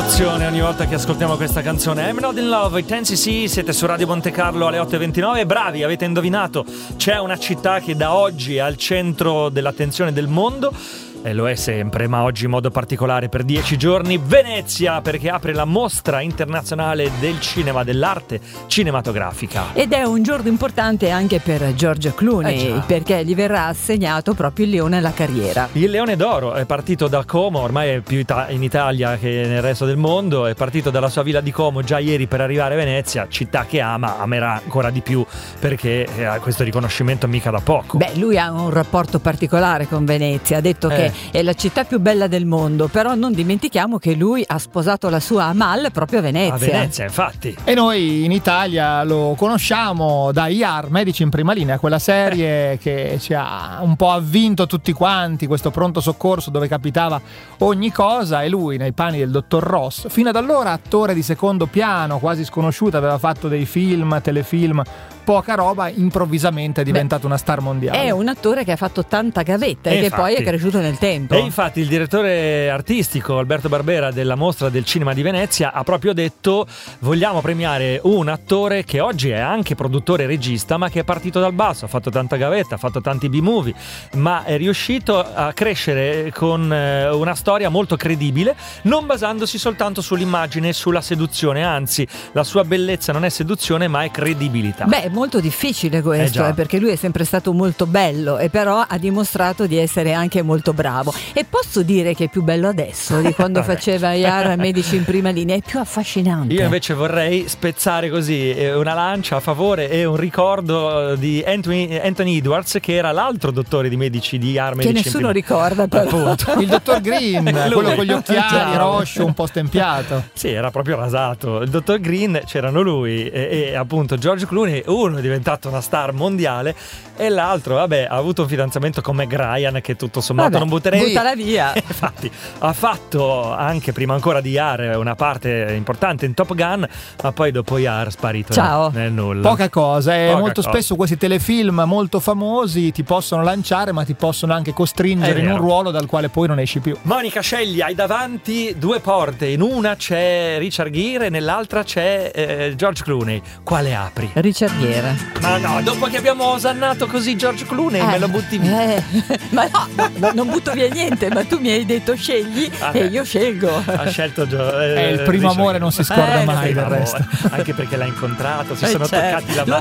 Ogni volta che ascoltiamo questa canzone, I'm Not in Love, Tennessee, siete su Radio Monte Carlo alle 8:29. Bravi, avete indovinato, c'è una città che da oggi è al centro dell'attenzione del mondo. E lo è sempre, ma oggi in modo particolare per 10 giorni, Venezia, perché apre la mostra internazionale del cinema, dell'arte cinematografica. Ed è un giorno importante anche per George Clooney, perché gli verrà assegnato proprio il Leone alla carriera. Il Leone d'Oro è partito da Como, ormai è più in Italia che nel resto del mondo, è partito dalla sua villa di Como già ieri per arrivare a Venezia, città che amerà ancora di più, perché ha questo riconoscimento mica da poco. Beh, lui ha un rapporto particolare con Venezia, ha detto che è la città più bella del mondo, però non dimentichiamo che lui ha sposato la sua Amal proprio a Venezia. A Venezia, infatti. E noi in Italia lo conosciamo da IAR, Medici in Prima Linea, quella serie che ci ha un po' avvinto tutti quanti, questo pronto soccorso dove capitava ogni cosa, e lui nei panni del dottor Ross, fino ad allora attore di secondo piano, quasi sconosciuto, aveva fatto dei film, telefilm, poca roba, improvvisamente è diventato una star mondiale. È un attore che ha fatto tanta gavetta e che poi è cresciuto nel tempo. E infatti il direttore artistico Alberto Barbera della Mostra del Cinema di Venezia ha proprio detto: vogliamo premiare un attore che oggi è anche produttore e regista, ma che è partito dal basso, ha fatto tanta gavetta, ha fatto tanti B-movie, ma è riuscito a crescere con una storia molto credibile, non basandosi soltanto sull'immagine e sulla seduzione, anzi la sua bellezza non è seduzione ma è credibilità. Beh, molto difficile questo, perché lui è sempre stato molto bello e però ha dimostrato di essere anche molto bravo. E posso dire che è più bello adesso di quando faceva IAR Medici in Prima Linea, è più affascinante. Io invece vorrei spezzare così una lancia a favore e un ricordo di Anthony Edwards, che era l'altro dottore di Medici di IAR Medici, che nessuno ricorda però. Il dottor Green, quello con gli occhiali roscio un po' stempiato. Sì, era proprio rasato. Il dottor Green, c'erano lui e appunto George Clooney. Uno è diventato una star mondiale e l'altro, ha avuto un fidanzamento con Meg Ryan, che tutto sommato non butterei. Buttala via. Infatti ha fatto anche prima ancora di IAR una parte importante in Top Gun, ma poi dopo IAR sparito nel nulla. Poca cosa, molto spesso questi telefilm molto famosi ti possono lanciare, ma ti possono anche costringere in un ruolo dal quale poi non esci più. Monica, scegli, hai davanti due porte, in una c'è Richard Gere e nell'altra c'è George Clooney. Quale apri? Richard Gere. Ma no, dopo che abbiamo osannato così George Clooney me lo butti via. Ma no, non butto via niente, ma tu mi hai detto scegli e io scelgo. Ha scelto il primo amore non si scorda mai del resto. Anche perché l'ha incontrato, si sono toccati la mano.